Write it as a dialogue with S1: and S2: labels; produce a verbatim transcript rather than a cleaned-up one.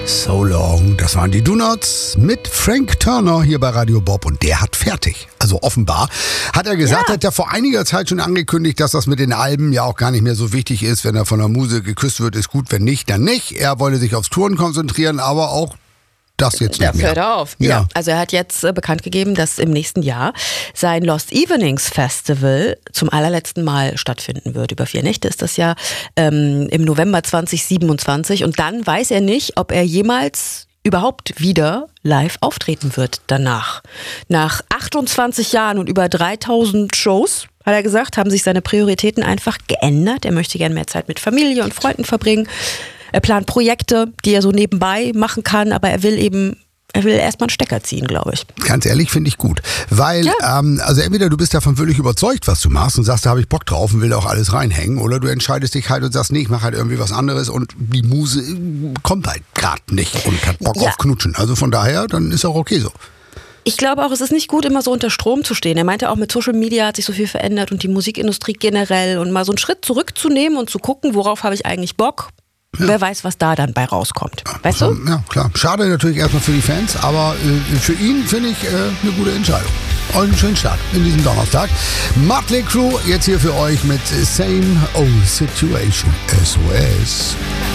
S1: So Long, das waren die Do-Nots mit Frank Turner hier bei Radio Bob und der hat fertig. Also offenbar hat er gesagt,
S2: Ja.
S1: hat ja vor einiger Zeit schon angekündigt, dass das mit den Alben ja auch gar nicht mehr so wichtig ist. Wenn er von der Muse geküsst wird, ist gut, wenn nicht, dann nicht. Er wolle sich aufs Touren konzentrieren, aber auch das jetzt nicht
S2: Da
S1: mehr.
S2: hört er auf.
S1: Ja.
S2: Ja. Also er hat jetzt äh, bekannt gegeben, dass im nächsten Jahr sein Lost Evenings Festival zum allerletzten Mal stattfinden wird. Über vier Nächte ist das ja ähm, im November zwanzig siebenundzwanzig. Und dann weiß er nicht, ob er jemals überhaupt wieder live auftreten wird danach. Nach achtundzwanzig Jahren und über dreitausend Shows, hat er gesagt, haben sich seine Prioritäten einfach geändert. Er möchte gerne mehr Zeit mit Familie und Freunden verbringen. Er plant Projekte, die er so nebenbei machen kann, aber er will eben, er will erstmal einen Stecker ziehen, glaube ich.
S1: Ganz ehrlich, finde ich gut. Weil,
S2: Ja.
S1: ähm, also entweder du bist davon völlig überzeugt, was du machst und sagst, da habe ich Bock drauf und will da auch alles reinhängen. Oder du entscheidest dich halt und sagst, nee, ich mache halt irgendwie was anderes und die Muse äh, kommt halt gerade nicht und hat Bock
S2: Ja.
S1: auf Knutschen. Also von daher, dann ist auch okay so.
S2: Ich glaube auch, es ist nicht gut, immer so unter Strom zu stehen. Er meinte auch, mit Social Media hat sich so viel verändert und die Musikindustrie generell und mal so einen Schritt zurückzunehmen und zu gucken, worauf habe ich eigentlich Bock. Wer weiß, was da dann bei rauskommt. Weißt du?
S1: Ja, klar. Schade natürlich erstmal für die Fans, aber äh, für ihn finde ich äh, eine gute Entscheidung. Und einen schönen Start in diesem Donnerstag. Motley Crue jetzt hier für euch mit Same Old Situation S O S.